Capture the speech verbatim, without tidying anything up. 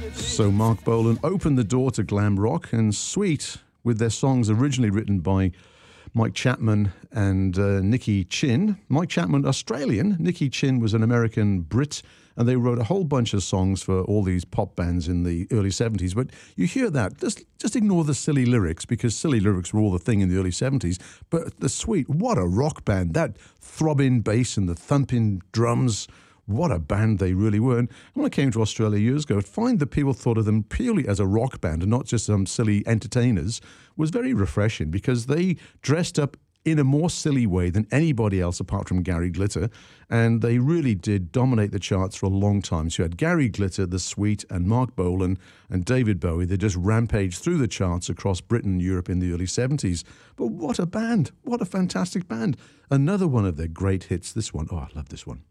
So Mark Bolan opened the door to glam rock, and Sweet, with their songs originally written by Mike Chapman and uh, Nicky Chinn. Mike Chapman, Australian. Nicky Chinn was an American Brit, and they wrote a whole bunch of songs for all these pop bands in the early seventies. But you hear that, just, just ignore the silly lyrics, because silly lyrics were all the thing in the early seventies. But the Sweet, what a rock band. That throbbing bass and the thumping drums, what a band they really were. And when I came to Australia years ago, to find that people thought of them purely as a rock band and not just some silly entertainers was very refreshing, because they dressed up in a more silly way than anybody else apart from Gary Glitter, and they really did dominate the charts for a long time. So you had Gary Glitter, The Sweet, and Mark Bolan and David Bowie. They just rampaged through the charts across Britain and Europe in the early seventies. But what a band! What a fantastic band! Another one of their great hits, this one. Oh, I love this one.